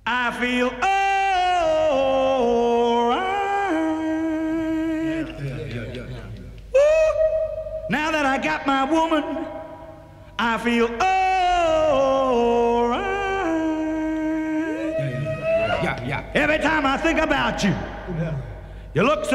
I feel alright. Now that I got my woman, I feel alright. Every time I think about you, you look so